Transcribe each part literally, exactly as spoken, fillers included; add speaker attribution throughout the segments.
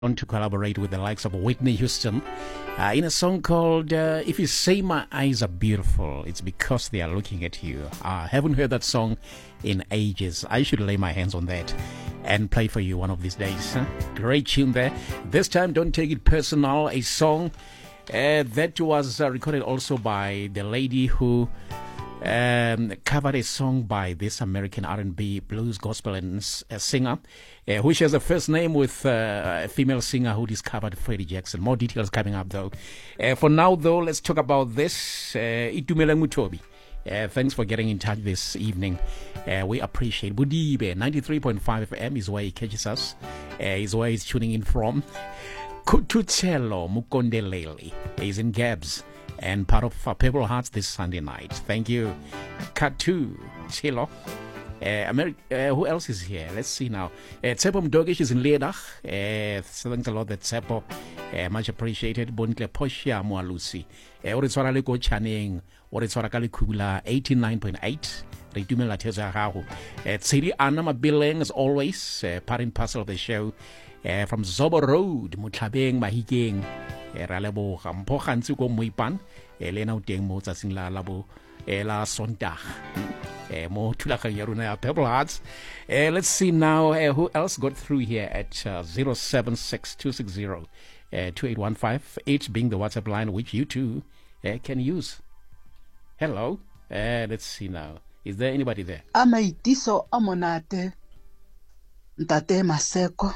Speaker 1: on to collaborate with the likes of Whitney Houston uh, in a song called uh, If You Say My Eyes Are Beautiful, It's Because They Are Looking At You. I haven't heard that song in ages. I should lay my hands on that and play for you one of these days. Huh? Great tune there. This time, Don't Take It Personal, a song uh, that was uh, recorded also by the lady who Um, covered a song by this American R and B blues gospel and uh, singer uh, who shares a first name with uh, a female singer who discovered Freddie Jackson. More details coming up though. Uh, for now though, let's talk about this. Uh, Itumela Mutobi. Uh, thanks for getting in touch this evening. Uh, we appreciate Budibe. ninety-three point five F M is where he catches us. Uh, is where he's tuning in from. Kutuchelo Mukondelele is in Gabs and part of uh, Purple Hearts this Sunday night. Thank you. Katu Chilo. Uh, Ameri- uh, who else is here? Let's see now. Uh, Tsepo Mdogish is in Leedach. Uh, thanks a lot, that Tsepo. Uh, much appreciated. Bontle Poshia Moalusi. Oritswara le go chaneng. Oritswara ka le Kubula eighty-nine point eight. Re dumela tsheza gago. Tsedi Anna Mabileng as always, uh, part and parcel of the show. Uh, from Zobo Road, Mutlabeng, Mahigeng, Ralebo, Rampo Hansu go Muipan, Elena Deng Mozasing La Labo, Ela Sonda, Mo Tulaka Yaruna, Purple Hearts. Uh, let's see now uh, who else got through here at uh, zero seven six two six zero two eight one five, each being the WhatsApp line which you too uh, can use. Hello, uh, let's see now. Is there anybody there?
Speaker 2: Amaitiso amonate Ntate Maseko.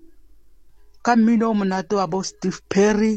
Speaker 2: Kamino monato about Steve Perry,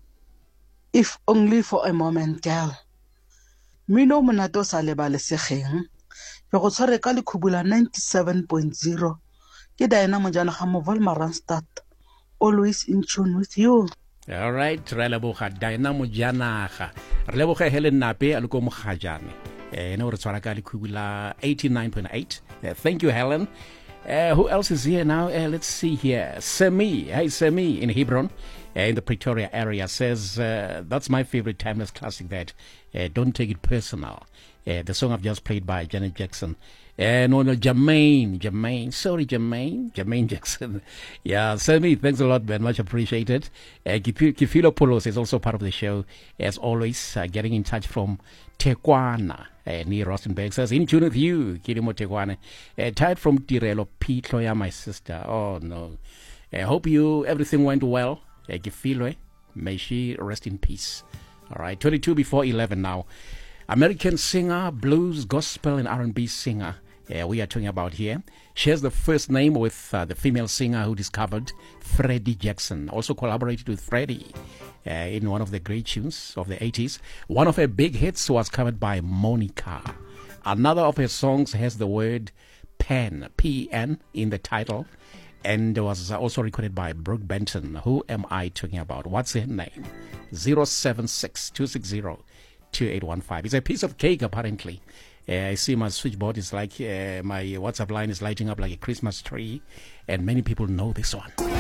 Speaker 2: If Only for a Moment, girl. Mino monato sa lebalesegeng. Yo go tshware ka lekubula ninety-seven point zero. Ke Diana Mojana ga Moval Maranstad. Always in tune with you.
Speaker 1: All right, re leboga Diana Mojana ga. Re leboga Helen Nape a le ko mogajane. Eh no re tshwara ka lekubula eighty-nine point eight. Uh, thank you, Helen. Uh, who else is here now? Uh, let's see here. Semi. Hey, Semi in Hebron, uh, in the Pretoria area, says, uh, that's my favorite timeless classic, that uh, Don't Take It Personal. Uh, the song I've just played by Janet Jackson. Uh, no, no, Jermaine. Jermaine. Sorry, Jermaine. Jermaine Jackson. Yeah, Semi, thanks a lot, man. Much appreciated. Uh, Kifilo Polos is also part of the show, as always, uh, getting in touch from Tekwana. Uh, near Rostenberg says, in tune with you, Kirimo Tekwane. Uh, tired from Tirelo P. Kloya, my sister. Oh, no. I uh, hope you, everything went well. Uh, Gifilwe, may she rest in peace. All right, twenty-two before eleven now. American singer, blues, gospel, and R and B singer. Uh, we are talking about here. Shares the first name with uh, the female singer who discovered Freddie Jackson. Also collaborated with Freddie uh, in one of the great tunes of the eighties. One of her big hits was covered by Monica. Another of her songs has the word pen, P E N, in the title, and was also recorded by Brooke Benton. Who am I talking about? What's her name? zero seven six two six zero two eight one five. It's a piece of cake, apparently. Uh, I see my switchboard is like, uh, my WhatsApp line is lighting up like a Christmas tree, and many people know this one.